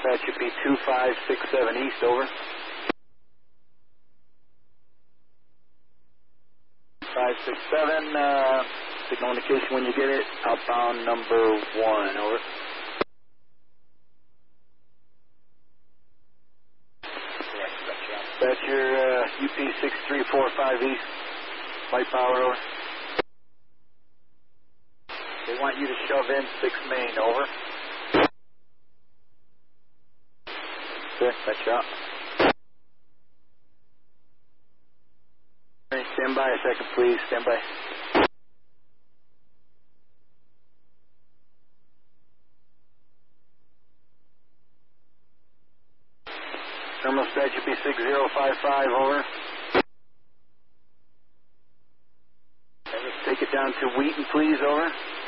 Dispatch UP 2567 East, over. 567, signal indication when you get it. Outbound number 1, over. That's your UP 6345 East, light power, over. They want you to shove in 6 main, over. Okay, that's out. Stand by a second, please. Stand by. Terminal dispatch UP 6055, over. And let's take it down to Wheaton, please, over.